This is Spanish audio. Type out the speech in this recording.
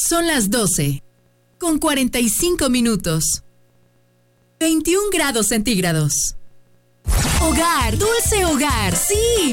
Son las 12, con 45 minutos. 21 grados centígrados. Hogar, dulce hogar, sí.